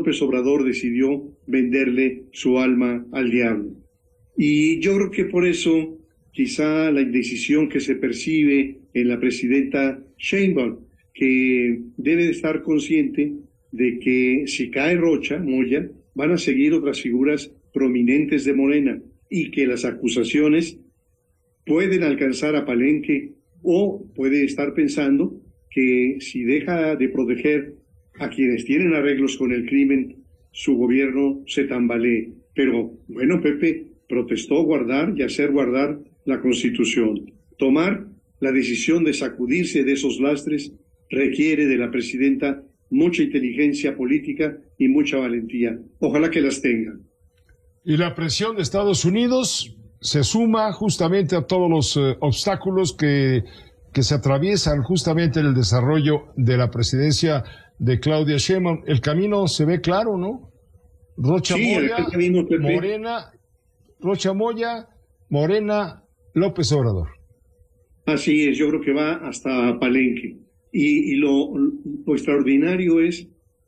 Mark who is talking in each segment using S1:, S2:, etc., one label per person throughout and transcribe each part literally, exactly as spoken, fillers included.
S1: López Obrador decidió venderle su alma al diablo. Y yo creo que por eso quizá la indecisión que se percibe en la presidenta Sheinbaum, que debe de estar consciente de que si cae Rocha Moya, van a seguir otras figuras prominentes de Morena y que las acusaciones pueden alcanzar a Palenque, o puede estar pensando que si deja de proteger a quienes tienen arreglos con el crimen, su gobierno se tambalee. Pero, bueno, Pepe protestó guardar y hacer guardar la Constitución. Tomar la decisión de sacudirse de esos lastres requiere de la presidenta mucha inteligencia política y mucha valentía. Ojalá que las tenga.
S2: Y la presión de Estados Unidos se suma justamente a todos los eh, obstáculos que, que se atraviesan justamente en el desarrollo de la presidencia de Claudia Sheinbaum. El camino se ve claro, ¿no? Rocha
S1: sí,
S2: Moya,
S1: el camino, Pepe.
S2: Morena, Rocha Moya, Morena, López Obrador.
S1: Así es, yo creo que va hasta Palenque. Y, y lo, lo extraordinario es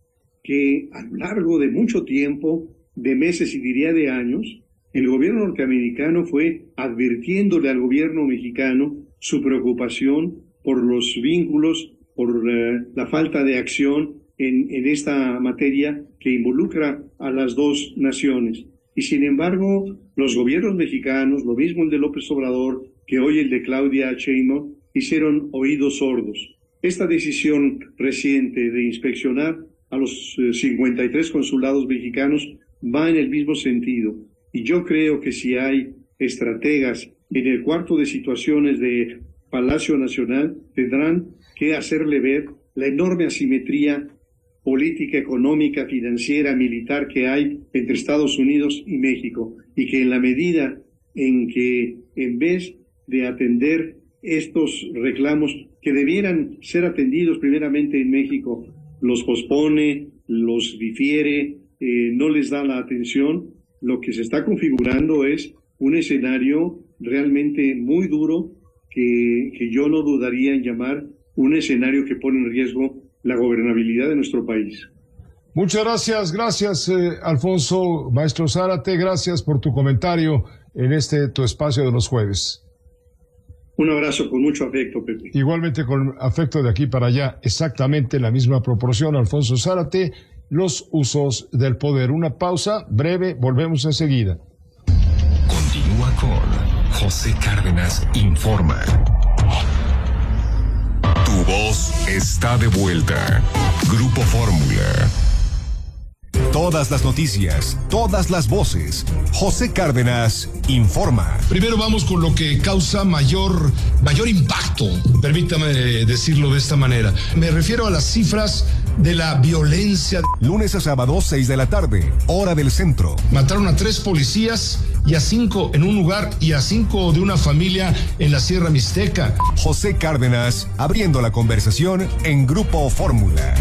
S1: que a lo largo de mucho tiempo, de meses y diría de años, el gobierno norteamericano fue advirtiéndole al gobierno mexicano su preocupación por los vínculos, por uh, la falta de acción en, en esta materia que involucra a las dos naciones. Y sin embargo, los gobiernos mexicanos, lo mismo el de López Obrador que hoy el de Claudia Sheinbaum, hicieron oídos sordos. Esta decisión reciente de inspeccionar a los eh, cincuenta y tres consulados mexicanos va en el mismo sentido. Y yo creo que si hay estrategas en el cuarto de situaciones de Palacio Nacional, tendrán que hacerle ver la enorme asimetría política, económica, financiera, militar que hay entre Estados Unidos y México, y que en la medida en que, en vez de atender estos reclamos que debieran ser atendidos primeramente en México, los pospone, los difiere, eh, no les da la atención, lo que se está configurando es un escenario realmente muy duro que, que yo no dudaría en llamar un escenario que pone en riesgo la gobernabilidad de nuestro país.
S2: Muchas gracias, gracias eh, Alfonso Maestro Zárate, gracias por tu comentario en este tu espacio de los jueves.
S1: Un abrazo con mucho afecto, Pepe.
S2: Igualmente con afecto de aquí para allá, exactamente en la misma proporción, Alfonso Zárate, los usos del poder. Una pausa breve, volvemos enseguida.
S3: Continúa con José Cárdenas Informa. Tu voz está de vuelta. Grupo Fórmula. Todas las noticias, todas las voces. José Cárdenas informa.
S4: Primero vamos con lo que causa mayor, mayor impacto, permítame decirlo de esta manera. Me refiero a las cifras de la violencia.
S3: Lunes a sábado, seis de la tarde, hora del centro.
S4: Mataron a tres policías y a cinco en un lugar y a cinco de una familia en la Sierra Mixteca.
S3: José Cárdenas abriendo la conversación en Grupo Fórmula.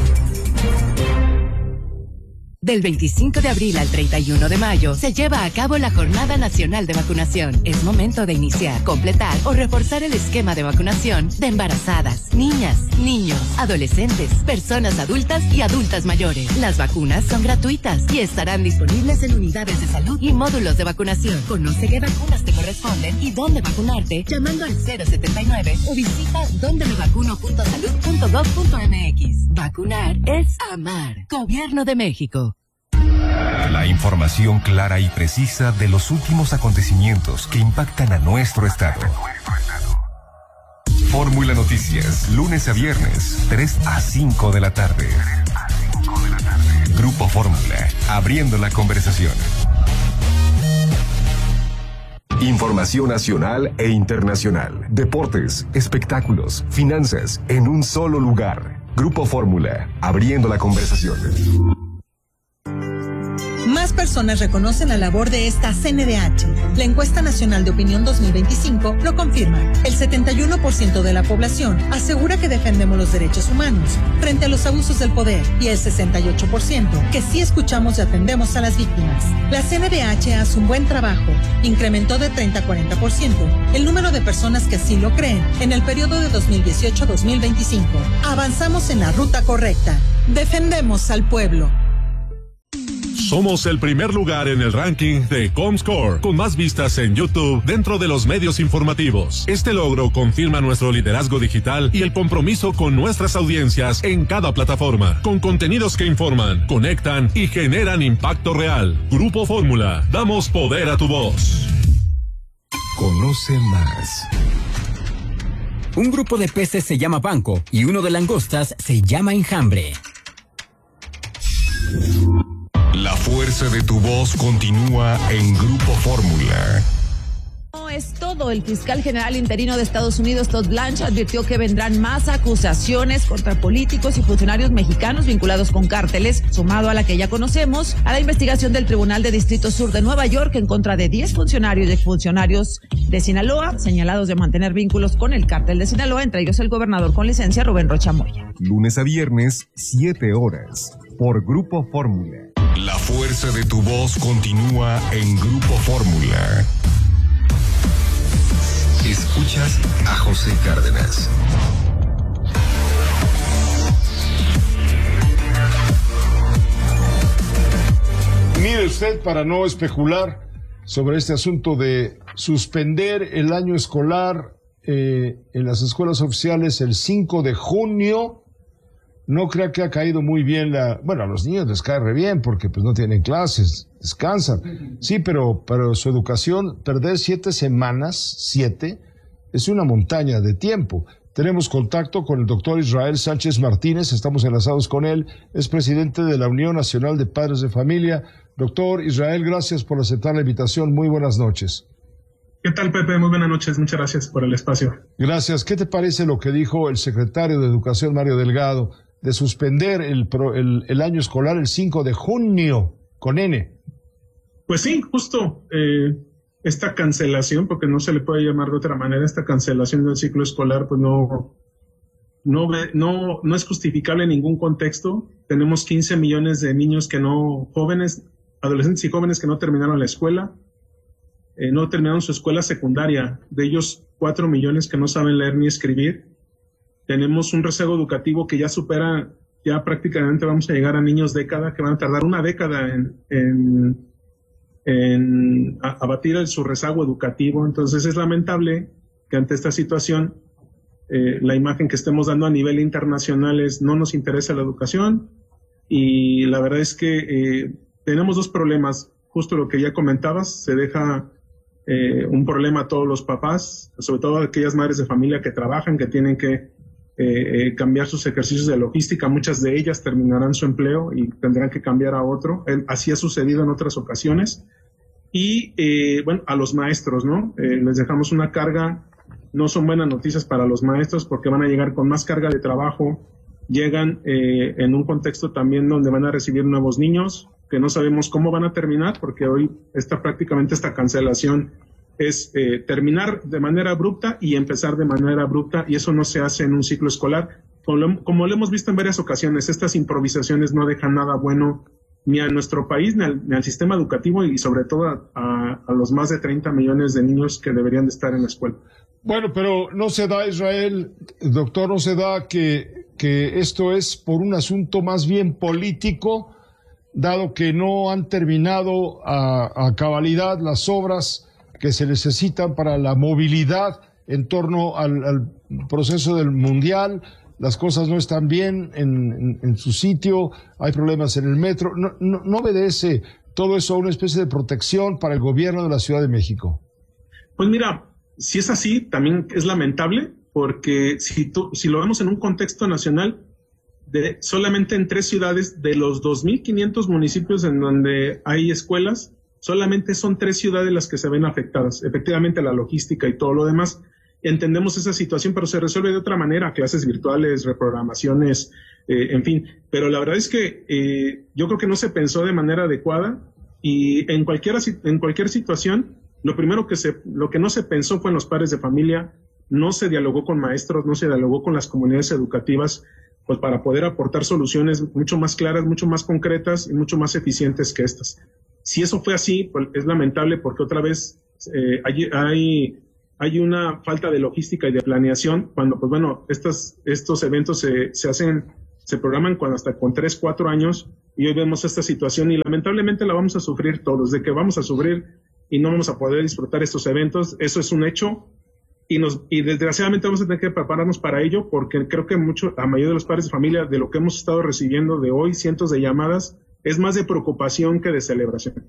S5: Del veinticinco de abril al treinta y uno de mayo se lleva a cabo la Jornada Nacional de Vacunación. Es momento de iniciar, completar o reforzar el esquema de vacunación de embarazadas, niñas, niños, adolescentes, personas adultas y adultas mayores. Las vacunas son gratuitas y estarán disponibles en unidades de salud y módulos de vacunación. Conoce qué vacunas te corresponden y dónde vacunarte llamando al cero setenta y nueve o visita donde me vacuno punto salud punto gov punto mx. Vacunar es amar. Gobierno de México.
S3: La información clara y precisa de los últimos acontecimientos que impactan a nuestro estado. Fórmula Noticias, lunes a viernes, tres a cinco de la tarde. Grupo Fórmula, abriendo la conversación. Información nacional e internacional, deportes, espectáculos, finanzas, en un solo lugar. Grupo Fórmula, abriendo la conversación.
S6: Más personas reconocen la labor de esta C N D H. La encuesta nacional de opinión dos mil veinticinco lo confirma. El setenta y uno por ciento de la población asegura que defendemos los derechos humanos frente a los abusos del poder y el sesenta y ocho por ciento que sí escuchamos y atendemos a las víctimas. La C N D H hace un buen trabajo. Incrementó de treinta a cuarenta por ciento el número de personas que así lo creen en el periodo de dos mil dieciocho a dos mil veinticinco. Avanzamos en la ruta correcta. Defendemos al pueblo.
S7: Somos el primer lugar en el ranking de Comscore, con más vistas en YouTube dentro de los medios informativos. Este logro confirma nuestro liderazgo digital y el compromiso con nuestras audiencias en cada plataforma, con contenidos que informan, conectan y generan impacto real. Grupo Fórmula, damos poder a tu voz.
S3: Conoce más.
S8: Un grupo de peces se llama banco y uno de langostas se llama enjambre.
S3: La fuerza de tu voz continúa en Grupo Fórmula.
S9: No es todo. El fiscal general interino de Estados Unidos, Todd Blanche, advirtió que vendrán más acusaciones contra políticos y funcionarios mexicanos vinculados con cárteles, sumado a la que ya conocemos, a la investigación del Tribunal de Distrito Sur de Nueva York en contra de diez funcionarios y exfuncionarios de Sinaloa, señalados de mantener vínculos con el cártel de Sinaloa, entre ellos el gobernador con licencia, Rubén Rocha Moya.
S3: Lunes a viernes, siete horas, por Grupo Fórmula. La fuerza de tu voz continúa en Grupo Fórmula. Escuchas a José Cárdenas.
S2: Mire usted, para no especular sobre este asunto de suspender el año escolar eh, en las escuelas oficiales el cinco de junio, no crea que ha caído muy bien la... Bueno, a los niños les cae re bien porque pues no tienen clases, descansan. Sí, pero para su educación, perder siete semanas, siete, es una montaña de tiempo. Tenemos contacto con el doctor Israel Sánchez Martínez, estamos enlazados con él, es presidente de la Unión Nacional de Padres de Familia. Doctor Israel, gracias por aceptar la invitación, muy buenas noches.
S10: ¿Qué tal, Pepe? Muy buenas noches, muchas gracias por el espacio.
S2: Gracias. ¿Qué te parece lo que dijo el secretario de Educación, Mario Delgado, de suspender el, el, el año escolar el cinco de junio, con N?
S10: Pues sí, justo eh, esta cancelación, porque no se le puede llamar de otra manera, esta cancelación del ciclo escolar, pues no, no, no, no es justificable en ningún contexto. Tenemos quince millones de niños que no, jóvenes, adolescentes y jóvenes que no terminaron la escuela, eh, no terminaron su escuela secundaria, de ellos cuatro millones que no saben leer ni escribir. Tenemos un rezago educativo que ya supera, ya prácticamente vamos a llegar a niños década, que van a tardar una década en, en, en abatir el, su rezago educativo. Entonces es lamentable que ante esta situación eh, la imagen que estemos dando a nivel internacional es no nos interesa la educación, y la verdad es que eh, tenemos dos problemas, justo lo que ya comentabas, se deja eh, un problema a todos los papás, sobre todo a aquellas madres de familia que trabajan, que tienen que Eh, eh, cambiar sus ejercicios de logística. Muchas de ellas terminarán su empleo y tendrán que cambiar a otro. Eh, así ha sucedido en otras ocasiones. Y, eh, bueno, a los maestros, ¿no? Eh, les dejamos una carga. No son buenas noticias para los maestros porque van a llegar con más carga de trabajo. Llegan eh, en un contexto también donde van a recibir nuevos niños que no sabemos cómo van a terminar, porque hoy está prácticamente esta cancelación es eh, terminar de manera abrupta y empezar de manera abrupta, y eso no se hace en un ciclo escolar. Como lo, como lo hemos visto en varias ocasiones, estas improvisaciones no dejan nada bueno ni a nuestro país, ni al, ni al sistema educativo, y sobre todo a, a, a los más de treinta millones de niños que deberían de estar en la escuela.
S2: Bueno, pero no se da, Israel, doctor, no se da que, que esto es por un asunto más bien político, dado que no han terminado a, a cabalidad las obras que se necesitan para la movilidad en torno al, al proceso del mundial. Las cosas no están bien en, en, en su sitio, hay problemas en el metro. No, no, ¿No obedece todo eso a una especie de protección para el gobierno de la Ciudad de México?
S10: Pues mira, si es así, también es lamentable, porque si, tú, si lo vemos en un contexto nacional, de solamente en tres ciudades de los dos mil quinientos municipios en donde hay escuelas, solamente son tres ciudades las que se ven afectadas. Efectivamente, la logística y todo lo demás. Entendemos esa situación, pero se resuelve de otra manera, clases virtuales, reprogramaciones, eh, en fin. Pero la verdad es que eh, yo creo que no se pensó de manera adecuada, y en cualquier, en cualquier situación, lo primero que se, lo que no se pensó fue en los padres de familia, no se dialogó con maestros, no se dialogó con las comunidades educativas, pues para poder aportar soluciones mucho más claras, mucho más concretas y mucho más eficientes que estas. Si eso fue así, pues es lamentable, porque otra vez eh, hay, hay, hay una falta de logística y de planeación cuando, pues bueno, estos, estos eventos se, se hacen se programan cuando hasta con tres, cuatro años, y hoy vemos esta situación y lamentablemente la vamos a sufrir todos, de que vamos a sufrir y no vamos a poder disfrutar estos eventos, eso es un hecho, y nos y desgraciadamente vamos a tener que prepararnos para ello, porque creo que mucho, la mayoría de los padres de familia, de lo que hemos estado recibiendo de hoy, cientos de llamadas, es más de preocupación que de celebración.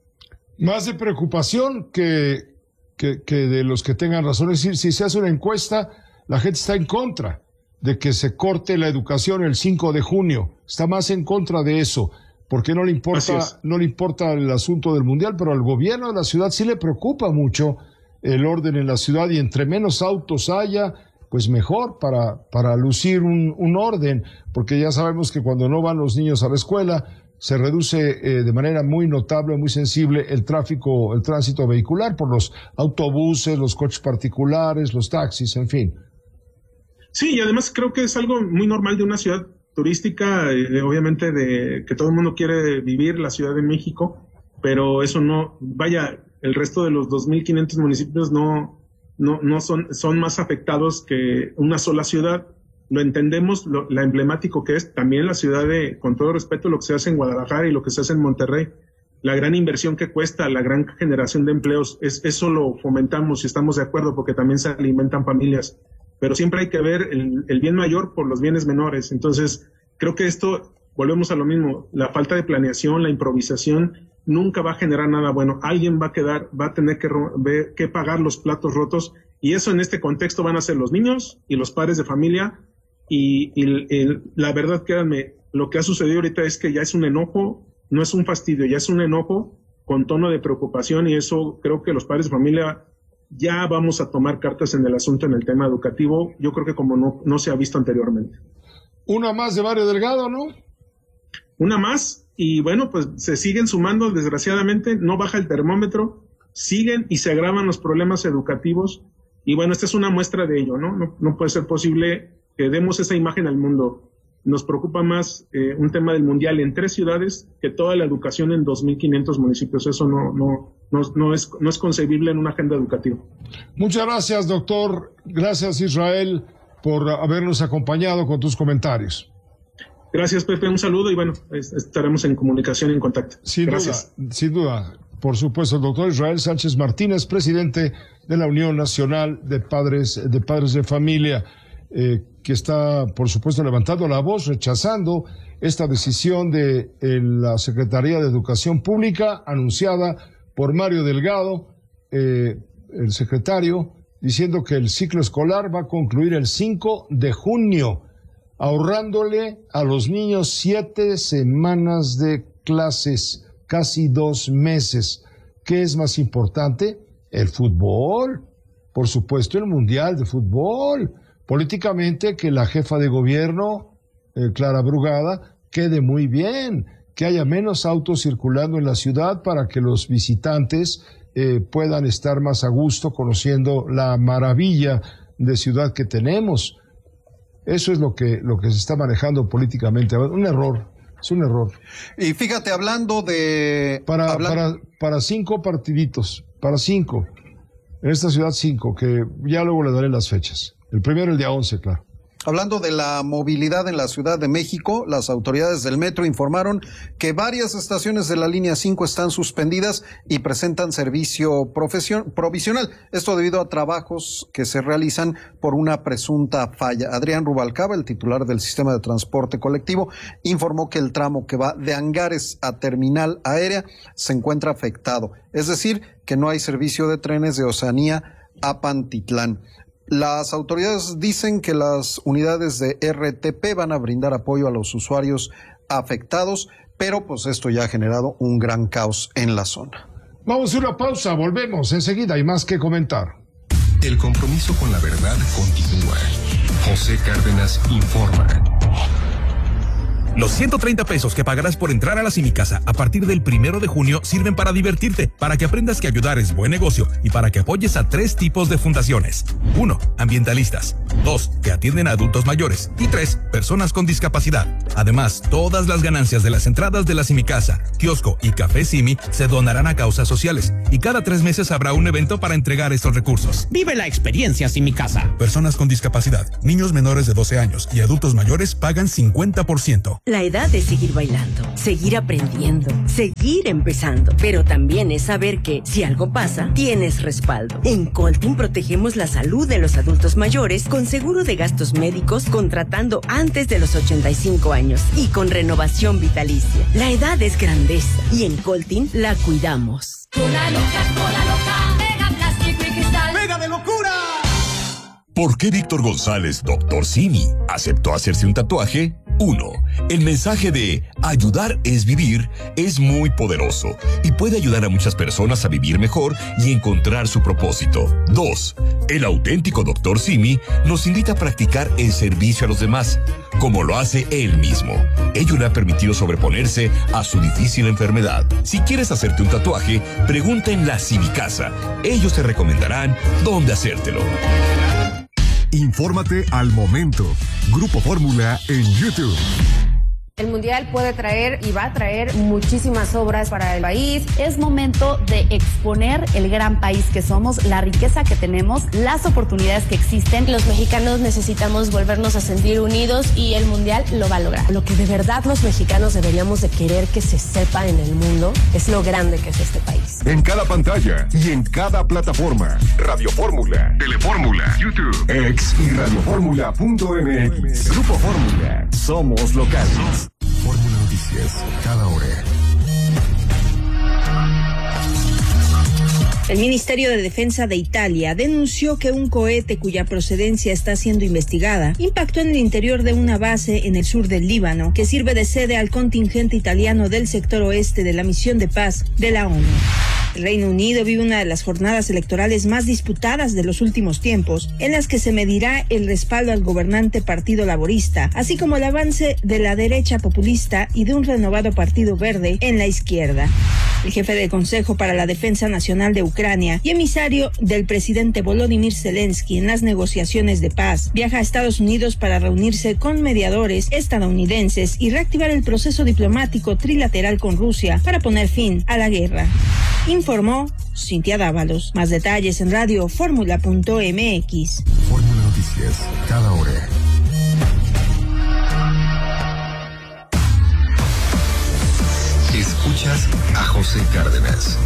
S2: Más de preocupación que, que, que de los que tengan razón. Es decir, si se hace una encuesta, la gente está en contra de que se corte la educación el cinco de junio. Está más en contra de eso, porque no le importa, no le importa el asunto del mundial, pero al gobierno de la ciudad sí le preocupa mucho el orden en la ciudad, y entre menos autos haya, pues mejor para, para lucir un, un orden, porque ya sabemos que cuando no van los niños a la escuela, se reduce eh, de manera muy notable, muy sensible el tráfico, el tránsito vehicular por los autobuses, los coches particulares, los taxis, en fin.
S10: Sí, y además creo que es algo muy normal de una ciudad turística, eh, obviamente de que todo el mundo quiere vivir la Ciudad de México, pero eso no, vaya, el resto de los dos mil quinientos municipios no, no, no son, son más afectados que una sola ciudad. Lo entendemos, lo, la emblemático que es también la ciudad de, con todo respeto, lo que se hace en Guadalajara y lo que se hace en Monterrey, la gran inversión que cuesta, la gran generación de empleos, es, eso lo fomentamos y estamos de acuerdo porque también se alimentan familias, pero siempre hay que ver el, el bien mayor por los bienes menores. Entonces, creo que esto, volvemos a lo mismo, la falta de planeación, la improvisación, nunca va a generar nada bueno. Alguien va a quedar, va a tener que, ver, que pagar los platos rotos, y eso en este contexto van a ser los niños y los padres de familia. Y, y, y la verdad, créanme, lo que ha sucedido ahorita es que ya es un enojo, no es un fastidio, ya es un enojo con tono de preocupación, y eso creo que los padres de familia ya vamos a tomar cartas en el asunto en el tema educativo, yo creo que como no, no se ha visto anteriormente.
S2: Una más de Mario Delgado, ¿no?
S10: Una más, y bueno, pues se siguen sumando, desgraciadamente, no baja el termómetro, siguen y se agravan los problemas educativos, y bueno, esta es una muestra de ello, ¿no? No, no puede ser posible que demos esa imagen al mundo. Nos preocupa más eh, un tema del mundial en tres ciudades que toda la educación en dos mil quinientos municipios. Eso no, no, no, no, es, no es concebible en una agenda educativa.
S2: Muchas gracias, doctor. Gracias, Israel, por habernos acompañado con tus comentarios.
S10: Gracias, Pepe. Un saludo y bueno, estaremos en comunicación y en contacto.
S2: Sin
S10: gracias.
S2: duda, sin duda. Por supuesto, el doctor Israel Sánchez Martínez, presidente de la Unión Nacional de Padres de, Padres de Familia, eh, que está, por supuesto, levantando la voz, rechazando esta decisión de eh, la Secretaría de Educación Pública, anunciada por Mario Delgado, eh, el secretario, diciendo que el ciclo escolar va a concluir el cinco de junio, ahorrándole a los niños siete semanas de clases, casi dos meses. ¿Qué es más importante? El fútbol, por supuesto, el Mundial de Fútbol. Políticamente, que la jefa de gobierno, eh, Clara Brugada, quede muy bien, que haya menos autos circulando en la ciudad para que los visitantes eh, puedan estar más a gusto conociendo la maravilla de ciudad que tenemos. Eso es lo que, lo que se está manejando políticamente. Un error, es un error.
S11: Y fíjate, hablando de...
S2: Para,
S11: habla...
S2: para, para cinco partiditos, para cinco. En esta ciudad cinco, que ya luego le daré las fechas. El primero, el día once, claro.
S11: Hablando de la movilidad en la Ciudad de México, las autoridades del metro informaron que varias estaciones de la línea cinco están suspendidas y presentan servicio provisional. Esto debido a trabajos que se realizan por una presunta falla. Adrián Rubalcaba, el titular del sistema de transporte colectivo, informó que el tramo que va de Angares a Terminal Aérea se encuentra afectado. Es decir, que no hay servicio de trenes de Oceanía a Pantitlán. Las autoridades dicen que las unidades de R T P van a brindar apoyo a los usuarios afectados, pero pues esto ya ha generado un gran caos en la zona.
S2: Vamos a una pausa, volvemos enseguida, hay más que comentar.
S3: El compromiso con la verdad continúa. José Cárdenas informa.
S12: Los ciento treinta pesos que pagarás por entrar a la Simicasa a partir del primero de junio sirven para divertirte, para que aprendas que ayudar es buen negocio y para que apoyes a tres tipos de fundaciones. Uno, ambientalistas. Dos, que atienden a adultos mayores. Y tres, personas con discapacidad. Además, todas las ganancias de las entradas de la Simicasa, kiosco y café Simi se donarán a causas sociales. Y cada tres meses habrá un evento para entregar estos recursos.
S13: Vive la experiencia Simicasa.
S12: Personas con discapacidad, niños menores de doce años y adultos mayores pagan cincuenta por ciento.
S14: La edad es seguir bailando, seguir aprendiendo, seguir empezando, pero también es saber que si algo pasa, tienes respaldo. En Coltin protegemos la salud de los adultos mayores con seguro de gastos médicos contratando antes de los ochenta y cinco años y con renovación vitalicia. La edad es grandeza y en Coltin la cuidamos.
S15: Cola loca, cola loca, pega plástico y cristal.
S16: ¡Pega de locura!
S3: ¿Por qué Víctor González, doctor Simi, aceptó hacerse un tatuaje? uno. El mensaje de ayudar es vivir es muy poderoso y puede ayudar a muchas personas a vivir mejor y encontrar su propósito. dos. El auténtico doctor Simi nos invita a practicar el servicio a los demás, como lo hace él mismo. Ello le ha permitido sobreponerse a su difícil enfermedad. Si quieres hacerte un tatuaje, pregunta en la Simicasa. Ellos te recomendarán dónde hacértelo. Infórmate al momento. Grupo Fórmula en YouTube.
S17: El Mundial puede traer y va a traer muchísimas obras para el país. Es momento de exponer el gran país que somos, la riqueza que tenemos, las oportunidades que existen.
S18: Los mexicanos necesitamos volvernos a sentir unidos y el Mundial lo va a lograr.
S19: Lo que de verdad los mexicanos deberíamos de querer que se sepa en el mundo es lo grande que es este país.
S3: En cada pantalla y en cada plataforma. Radio Fórmula, Telefórmula, YouTube, X y radioformula punto m x. Grupo Fórmula. Somos locales. Fórmula Noticias, cada hora.
S20: El Ministerio de Defensa de Italia denunció que un cohete cuya procedencia está siendo investigada impactó en el interior de una base en el sur del Líbano, que sirve de sede al contingente italiano del sector oeste de la misión de paz de la ONU. El Reino Unido vive una de las jornadas electorales más disputadas de los últimos tiempos, en las que se medirá el respaldo al gobernante Partido Laborista, así como el avance de la derecha populista y de un renovado Partido Verde en la izquierda. El jefe del Consejo para la Defensa Nacional de Ucrania y emisario del presidente Volodymyr Zelensky en las negociaciones de paz viaja a Estados Unidos para reunirse con mediadores estadounidenses y reactivar el proceso diplomático trilateral con Rusia para poner fin a la guerra. Informó Cintia Dávalos. Más detalles en radio fórmula punto m x.
S3: Fórmula Noticias, cada hora. Escuchas a José Cárdenas.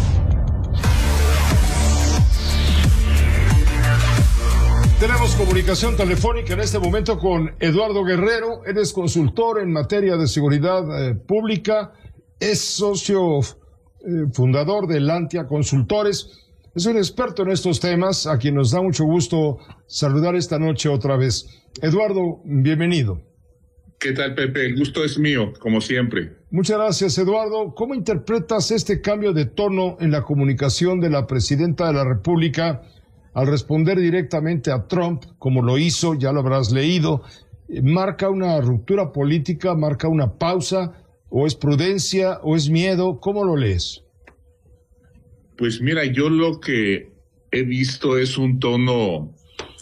S2: Tenemos comunicación telefónica en este momento con Eduardo Guerrero. Él es consultor en materia de seguridad eh, pública, es socio eh, fundador de Lantia Consultores. Es un experto en estos temas, a quien nos da mucho gusto saludar esta noche otra vez. Eduardo, bienvenido.
S21: ¿Qué tal, Pepe? El gusto es mío, como siempre.
S2: Muchas gracias, Eduardo. ¿Cómo interpretas este cambio de tono en la comunicación de la presidenta de la República al responder directamente a Trump, como lo hizo, ya lo habrás leído? ¿Marca una ruptura política, marca una pausa, o es prudencia, o es miedo? ¿Cómo lo lees?
S21: Pues mira, yo lo que he visto es un tono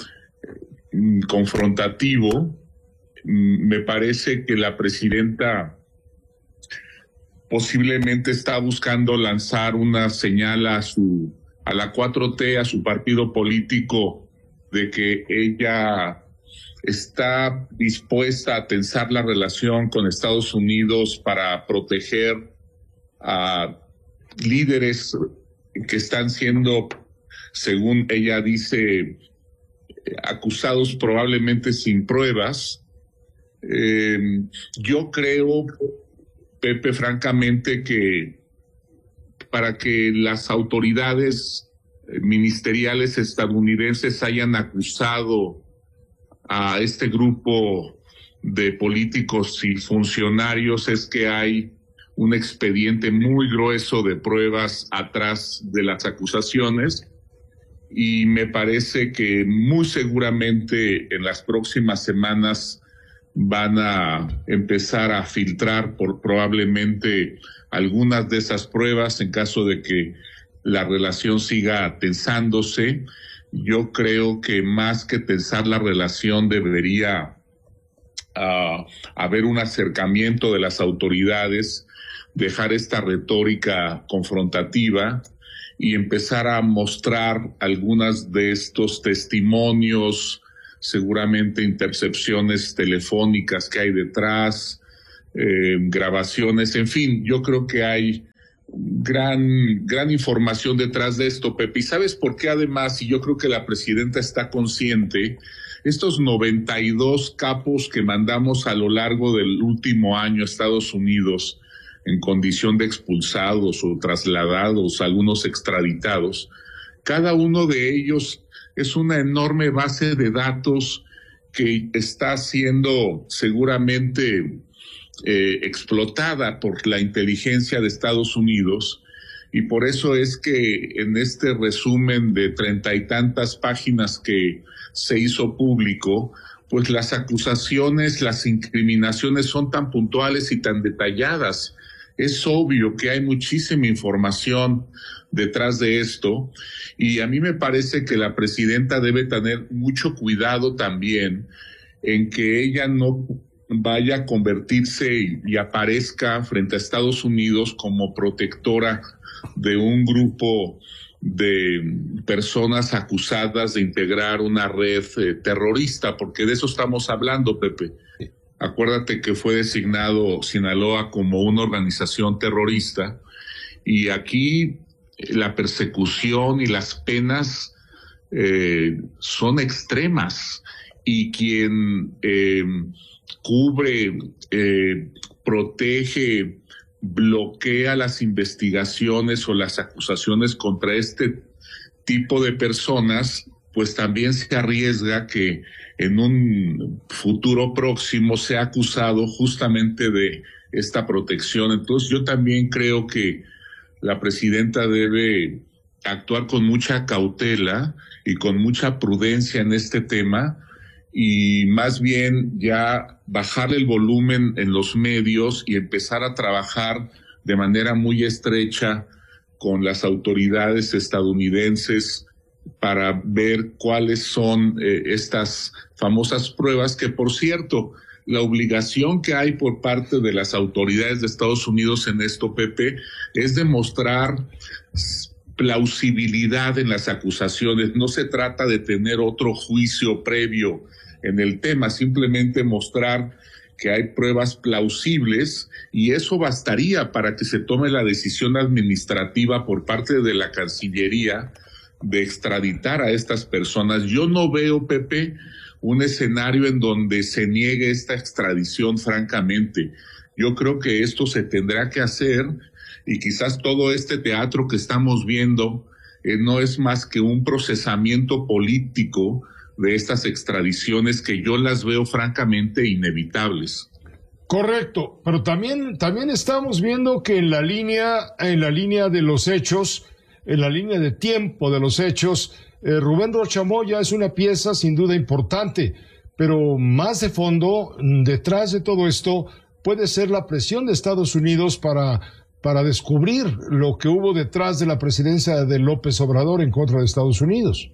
S21: confrontativo. Me parece que la presidenta posiblemente está buscando lanzar una señal a su a la cuatro T, a su partido político, de que ella está dispuesta a tensar la relación con Estados Unidos para proteger a líderes que están siendo, según ella dice, acusados probablemente sin pruebas. Eh, yo creo, Pepe, francamente, que para que las autoridades ministeriales estadounidenses hayan acusado a este grupo de políticos y funcionarios es que hay un expediente muy grueso de pruebas atrás de las acusaciones, y me parece que muy seguramente en las próximas semanas van a empezar a filtrar por probablemente algunas de esas pruebas en caso de que la relación siga tensándose. Yo creo que más que tensar la relación debería uh, haber un acercamiento de las autoridades, dejar esta retórica confrontativa y empezar a mostrar algunas de estos testimonios, seguramente intercepciones telefónicas que hay detrás, eh, grabaciones, en fin, yo creo que hay gran, gran información detrás de esto, Pepe. ¿Y sabes por qué además? Y yo creo que la presidenta está consciente, estos noventa y dos capos que mandamos a lo largo del último año a Estados Unidos en condición de expulsados o trasladados, algunos extraditados, cada uno de ellos es una enorme base de datos que está siendo seguramente eh, explotada por la inteligencia de Estados Unidos, y por eso es que en este resumen de treinta y tantas páginas que se hizo público, pues las acusaciones, las incriminaciones son tan puntuales y tan detalladas. Es obvio que hay muchísima información detrás de esto, y a mí me parece que la presidenta debe tener mucho cuidado también en que ella no vaya a convertirse y, y aparezca frente a Estados Unidos como protectora de un grupo de personas acusadas de integrar una red eh, terrorista, porque de eso estamos hablando, Pepe. Acuérdate que fue designado Sinaloa como una organización terrorista, y aquí la persecución y las penas eh, son extremas, y quien eh, cubre, eh, protege, bloquea las investigaciones o las acusaciones contra este tipo de personas, pues también se arriesga que en un futuro próximo sea acusado justamente de esta protección. Entonces yo también creo que la presidenta debe actuar con mucha cautela y con mucha prudencia en este tema, y más bien ya bajar el volumen en los medios y empezar a trabajar de manera muy estrecha con las autoridades estadounidenses para ver cuáles son eh, estas famosas pruebas, que por cierto, la obligación que hay por parte de las autoridades de Estados Unidos en esto, Pepe, es demostrar plausibilidad en las acusaciones. No se trata de tener otro juicio previo en el tema, simplemente mostrar que hay pruebas plausibles, y eso bastaría para que se tome la decisión administrativa por parte de la Cancillería de extraditar a estas personas. Yo no veo, Pepe, un escenario en donde se niegue esta extradición, francamente. Yo creo que esto se tendrá que hacer, y quizás todo este teatro que estamos viendo eh, no es más que un procesamiento político de estas extradiciones que yo las veo francamente inevitables.
S2: Correcto, pero también, también estamos viendo que en la línea, en la línea de los hechos, en la línea de tiempo de los hechos, eh, Rubén Rocha Moya es una pieza sin duda importante, pero más de fondo, detrás de todo esto, puede ser la presión de Estados Unidos para, para descubrir lo que hubo detrás de la presidencia de López Obrador en contra de Estados Unidos.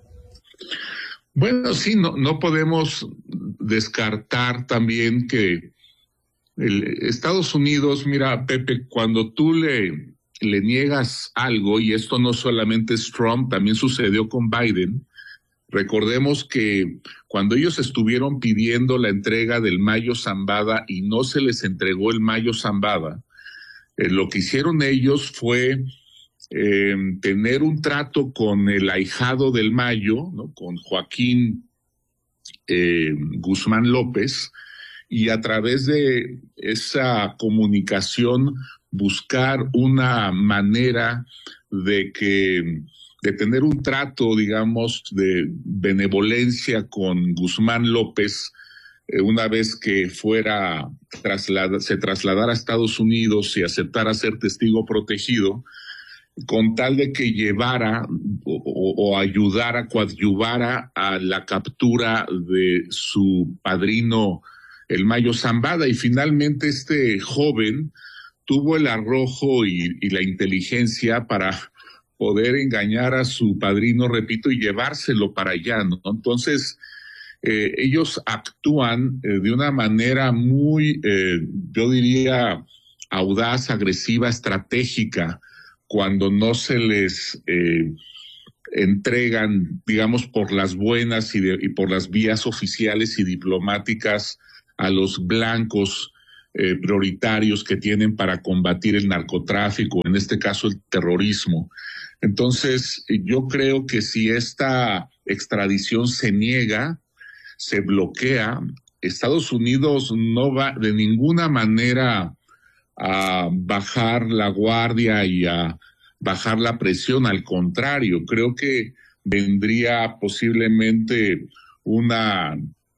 S21: Bueno, sí, no, no podemos descartar también que el Estados Unidos, mira, Pepe, cuando tú le, le niegas algo, y esto no solamente es Trump, también sucedió con Biden. Recordemos que cuando ellos estuvieron pidiendo la entrega del Mayo Zambada y no se les entregó el Mayo Zambada, eh, lo que hicieron ellos fue eh, tener un trato con el ahijado del Mayo, ¿no?, con Joaquín eh, Guzmán López, y a través de esa comunicación buscar una manera de que de tener un trato, digamos, de benevolencia con Guzmán López, eh, una vez que fuera traslada, se trasladara a Estados Unidos y aceptara ser testigo protegido, con tal de que llevara o, o, o ayudara, coadyuvara a la captura de su padrino el Mayo Zambada, y finalmente este joven tuvo el arrojo y, y la inteligencia para poder engañar a su padrino, repito, y llevárselo para allá, ¿no? Entonces, eh, ellos actúan eh, de una manera muy, eh, yo diría, audaz, agresiva, estratégica, cuando no se les eh, entregan, digamos, por las buenas y, de, y por las vías oficiales y diplomáticas a los blancos eh, prioritarios que tienen para combatir el narcotráfico, en este caso el terrorismo. Entonces, yo creo que si esta extradición se niega, se bloquea, Estados Unidos no va de ninguna manera a bajar la guardia y a bajar la presión. Al contrario, creo que vendría posiblemente una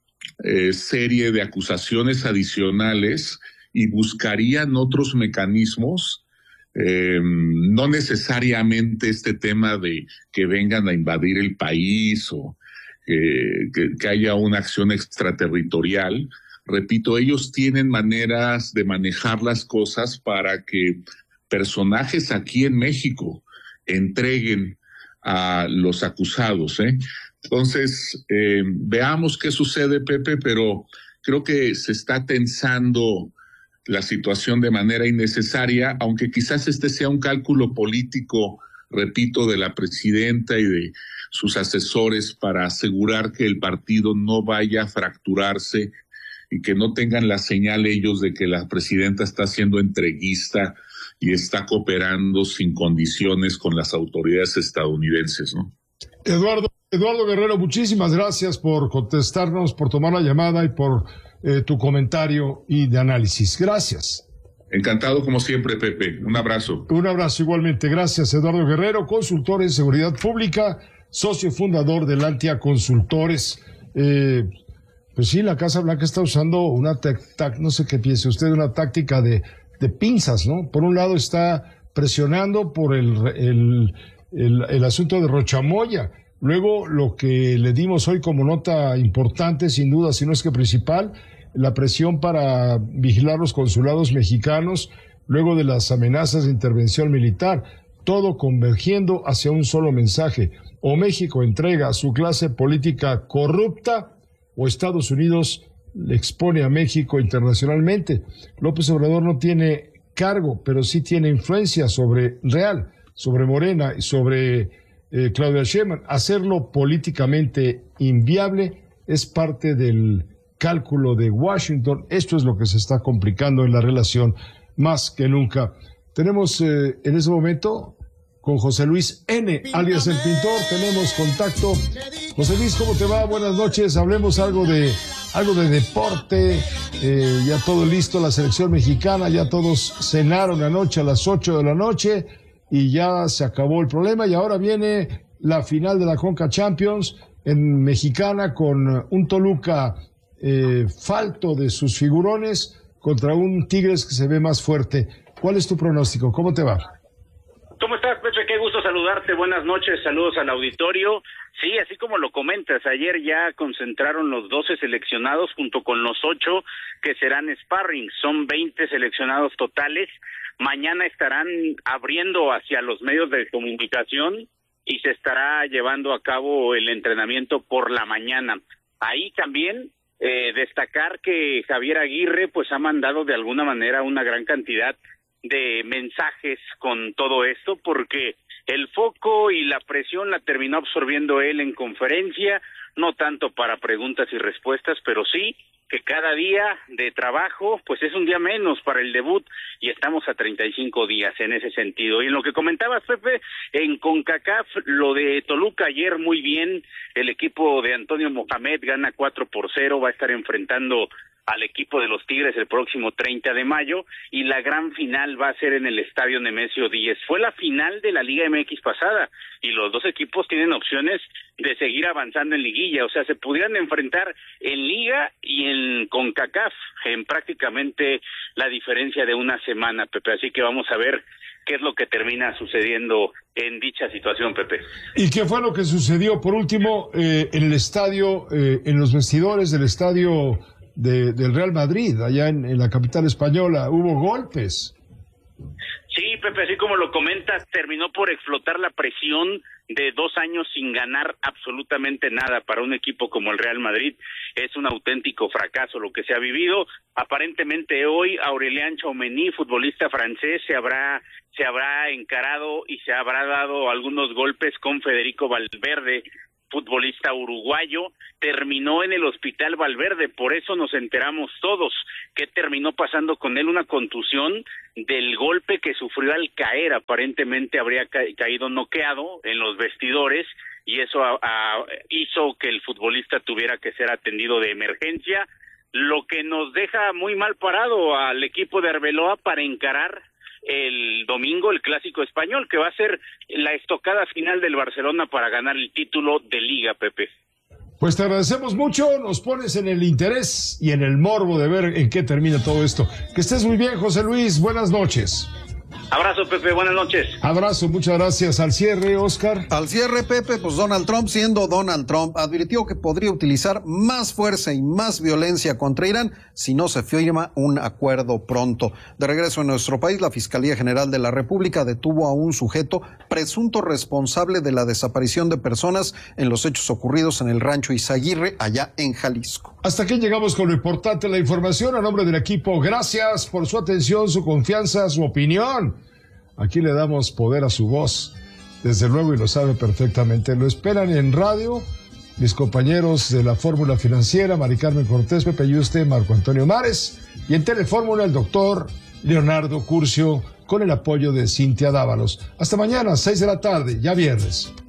S21: eh, serie de acusaciones adicionales y buscarían otros mecanismos. Eh, no necesariamente este tema de que vengan a invadir el país o eh, que, que haya una acción extraterritorial. Repito, ellos tienen maneras de manejar las cosas para que personajes aquí en México entreguen a los acusados, ¿eh? Entonces, eh, veamos qué sucede, Pepe, pero creo que se está tensando la situación de manera innecesaria, aunque quizás este sea un cálculo político, repito, de la presidenta y de sus asesores para asegurar que el partido no vaya a fracturarse y que no tengan la señal ellos de que la presidenta está siendo entreguista y está cooperando sin condiciones con las autoridades estadounidenses, ¿no?
S2: Eduardo, Eduardo Guerrero, muchísimas gracias por contestarnos, por tomar la llamada y por Eh, tu comentario y de análisis. Gracias.
S21: Encantado como siempre, Pepe. Un abrazo.
S2: Un abrazo igualmente. Gracias, Eduardo Guerrero, consultor en seguridad pública, socio fundador del Lantia Consultores. Eh, pues sí, la Casa Blanca está usando una, no sé qué piense usted, una táctica de, de pinzas, ¿no? Por un lado está presionando por el, el, el, el asunto de Rochamoya. Luego, lo que le dimos hoy como nota importante, sin duda, si no es que principal, la presión para vigilar los consulados mexicanos, luego de las amenazas de intervención militar, todo convergiendo hacia un solo mensaje: o México entrega su clase política corrupta, o Estados Unidos le expone a México internacionalmente. López Obrador no tiene cargo, pero sí tiene influencia sobre real, sobre Morena y sobre eh, Claudia Sheinbaum. Hacerlo políticamente inviable es parte del cálculo de Washington. Esto es lo que se está complicando en la relación más que nunca. Tenemos eh, en ese momento con José Luis N., alias El Pintor, tenemos contacto. José Luis, ¿cómo te va? Buenas noches. Hablemos algo de algo de deporte. Eh, ya todo listo, la selección mexicana, ya todos cenaron anoche a las ocho de la noche y ya se acabó el problema, y ahora viene la final de la Conca Champions en Mexicana con un Toluca Eh, falto de sus figurones contra un Tigres que se ve más fuerte. ¿Cuál es tu pronóstico? ¿Cómo te va?
S16: ¿Cómo estás, Pepe? Qué gusto saludarte. Buenas noches, saludos al auditorio. Sí, así como lo comentas, ayer ya concentraron los doce seleccionados junto con los ocho que serán sparring. Son veinte seleccionados totales. Mañana estarán abriendo hacia los medios de comunicación y se estará llevando a cabo el entrenamiento por la mañana. Ahí también Eh, destacar que Javier Aguirre pues ha mandado de alguna manera una gran cantidad de mensajes con todo esto, porque el foco y la presión la terminó absorbiendo él en conferencia, no tanto para preguntas y respuestas, pero sí que cada día de trabajo pues es un día menos para el debut y estamos a treinta y cinco días en ese sentido. Y en lo que comentabas, Pepe, en CONCACAF, lo de Toluca ayer muy bien, el equipo de Antonio Mohamed gana cuatro por cero, va a estar enfrentando al equipo de los Tigres el próximo treinta de mayo, y la gran final va a ser en el Estadio Nemesio Díez. Fue la final de la Liga M X pasada y los dos equipos tienen opciones de seguir avanzando en liguilla, o sea, se pudieran enfrentar en Liga y en CONCACAF en prácticamente la diferencia de una semana, Pepe, así que vamos a ver qué es lo que termina sucediendo en dicha situación, Pepe.
S2: ¿Y qué fue lo que sucedió? Por último, eh, en el estadio, eh, en los vestidores del estadio de, del Real Madrid, allá en, en la capital española. Hubo golpes.
S16: Sí, Pepe, así como lo comentas, terminó por explotar la presión de dos años sin ganar absolutamente nada para un equipo como el Real Madrid. Es un auténtico fracaso lo que se ha vivido. Aparentemente hoy Aurélien Tchouameni, futbolista francés, se habrá se habrá encarado y se habrá dado algunos golpes con Federico Valverde, futbolista uruguayo. Terminó en el hospital Valverde, por eso nos enteramos todos que terminó pasando con él una contusión del golpe que sufrió al caer. Aparentemente habría ca caído noqueado en los vestidores y eso a, a, hizo que el futbolista tuviera que ser atendido de emergencia, lo que nos deja muy mal parado al equipo de Arbeloa para encarar el domingo el clásico español, que va a ser la estocada final del Barcelona para ganar el título de Liga, Pepe.
S2: Pues te agradecemos mucho, nos pones en el interés y en el morbo de ver en qué termina todo esto. Que estés muy bien, José Luis, buenas noches.
S16: Abrazo, Pepe, buenas noches.
S2: Abrazo, muchas gracias. Al cierre, Oscar.
S11: Al cierre, Pepe, pues Donald Trump, siendo Donald Trump, advirtió que podría utilizar más fuerza y más violencia contra Irán si no se firma un acuerdo pronto. De regreso en nuestro país, la Fiscalía General de la República detuvo a un sujeto presunto responsable de la desaparición de personas en los hechos ocurridos en el rancho Izaguirre, allá en Jalisco.
S2: Hasta aquí llegamos con lo importante de la información. A nombre del equipo, gracias por su atención, su confianza, su opinión. Aquí le damos poder a su voz, desde luego, y lo sabe perfectamente. Lo esperan en radio mis compañeros de la Fórmula Financiera, Mari Carmen Cortés, Pepe Yuste, Marco Antonio Mares, y en Telefórmula el doctor Leonardo Curcio, con el apoyo de Cintia Dávalos. Hasta mañana, seis de la tarde, ya viernes.